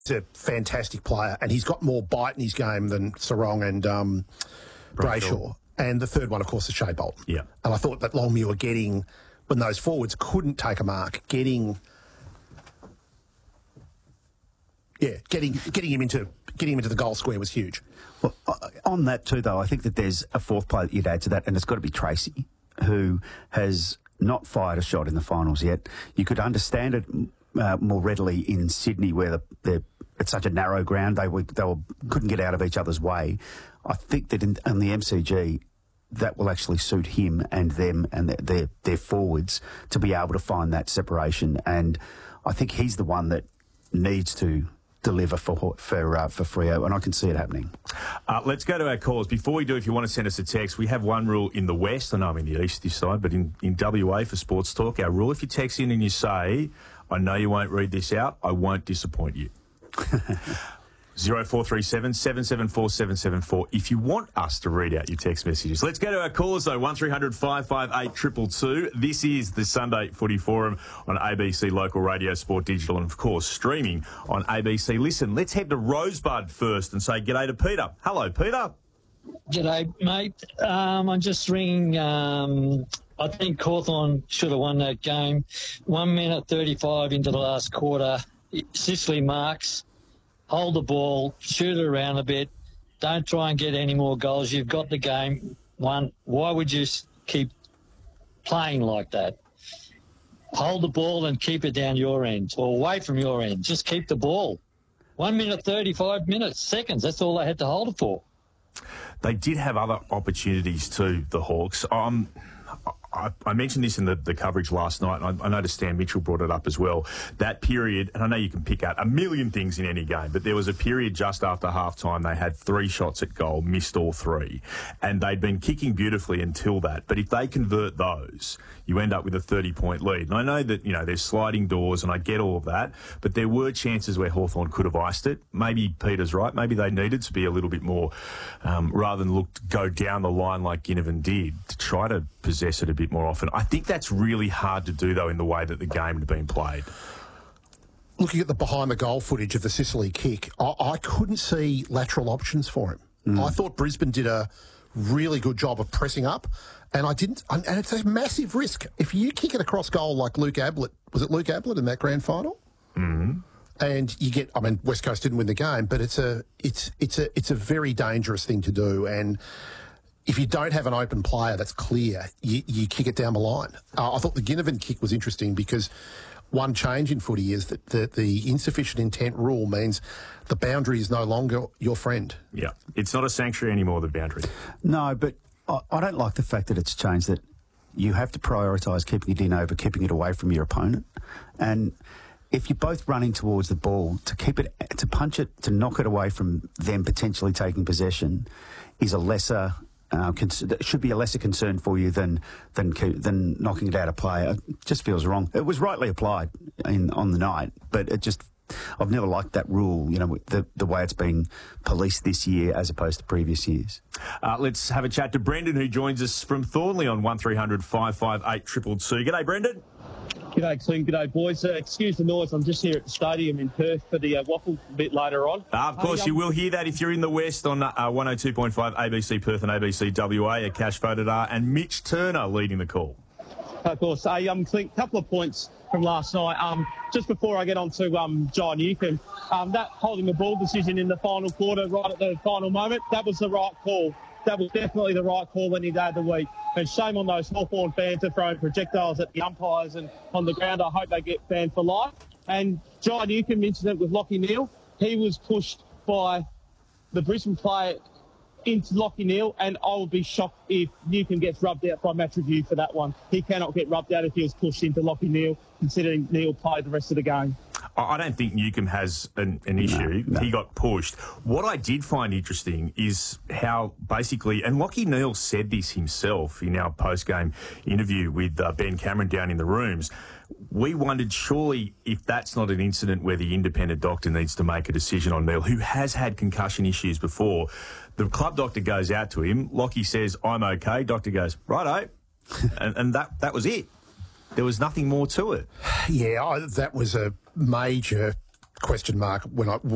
He's a fantastic player, and he's got more bite in his game than Sarong and Brayshaw. And the third one, of course, is Shea Bolton. Yeah. And I thought that Longmuir getting, when those forwards couldn't take a mark, getting him into the goal square was huge. Well, on that too, though, I think that there's a fourth player that you'd add to that, and it's got to be Tracy, who has not fired a shot in the finals yet. You could understand it more readily in Sydney, where it's such a narrow ground. They couldn't get out of each other's way. I think that in the MCG, that will actually suit him and them and their forwards to be able to find that separation. And I think he's the one that needs to deliver for Freo, and I can see it happening. Let's go to our calls. Before we do, if you want to send us a text, we have one rule in the West. I know I'm in the East this side, but in WA for Sports Talk, our rule, if you text in and you say, I know you won't read this out, I won't disappoint you. 0437 774 774 if you want us to read out your text messages. Let's go to our callers, though. 1300 558 222. This is the Sunday Footy Forum on ABC Local Radio, Sport Digital, and, of course, streaming on ABC Listen. Let's head to Rosebud first and say g'day to Peter. Hello, Peter. G'day, mate. I'm just ringing. I think Hawthorn should have won that game. 1 minute 35 into the last quarter. Sicily marks. Hold the ball, shoot it around a bit. Don't try and get any more goals. You've got the game won. Why would you keep playing like that? Hold the ball and keep it down your end or away from your end. Just keep the ball. 1 minute 35 seconds. That's all they had to hold it for. They did have other opportunities too, the Hawks. I mentioned this in the coverage last night, and I noticed Stan Mitchell brought it up as well. That period, and I know you can pick out a million things in any game, but there was a period just after half-time they had 3 shots at goal, missed all 3, and they'd been kicking beautifully until that. But if they convert those, you end up with a 30-point lead. And I know that, there's sliding doors, and I get all of that, but there were chances where Hawthorn could have iced it. Maybe Peter's right. Maybe they needed to be a little bit more, rather than go down the line like Ginnivan did, to try to possess it a bit more often. I think that's really hard to do, though, in the way that the game had been played. Looking at the behind-the-goal footage of the Sicily kick, I couldn't see lateral options for him. I thought Brisbane did a really good job of pressing up, and and it's a massive risk. If you kick it across goal like Luke Ablett, was it Luke Ablett in that grand final? Mm-hmm. And you get, West Coast didn't win the game, but it's a very dangerous thing to do, and if you don't have an open player that's clear, you kick it down the line. I thought the Ginnivan kick was interesting because one change in footy is that the insufficient intent rule means the boundary is no longer your friend. Yeah, it's not a sanctuary anymore, the boundary. No, but I don't like the fact that it's changed, that you have to prioritise keeping it in over keeping it away from your opponent. And if you're both running towards the ball, to punch it, to knock it away from them potentially taking possession is a lesser... it should be a lesser concern for you than knocking it out of play. It just feels wrong. It was rightly applied on the night, but I've never liked that rule, the way it's being policed this year as opposed to previous years. Let's have a chat to Brendan, who joins us from Thornley on 1300 558 222. G'day, Brendan. G'day, Clint. G'day, boys. Excuse the noise. I'm just here at the stadium in Perth for the waffle a bit later on. Of course, you will hear that if you're in the West on 102.5 ABC Perth and ABC WA. Cash Fodadar and Mitch Turner leading the call. Of course. Clint, couple of points from last night. Just before I get on to John Newcombe, that holding the ball decision in the final quarter, right at the final moment, that was the right call. That was definitely the right call any day of the week. And shame on those Hawthorn fans for throwing projectiles at the umpires and on the ground. I hope they get banned for life. And John Newcombe incident with Lachie Neale, he was pushed by the Brisbane player into Lachie Neale, and I would be shocked if Newcombe gets rubbed out by match review for that one. He cannot get rubbed out if he was pushed into Lachie Neale, considering Neale played the rest of the game. I don't think Newcombe has an issue. No. He got pushed. What I did find interesting is how basically, and Lachie Neale said this himself in our post-game interview with Ben Cameron down in the rooms, we wondered surely if that's not an incident where the independent doctor needs to make a decision on Neale, who has had concussion issues before. The club doctor goes out to him. Lachie says, I'm okay. Doctor goes, righto. and that was it. There was nothing more to it. Yeah, that was a major question mark when I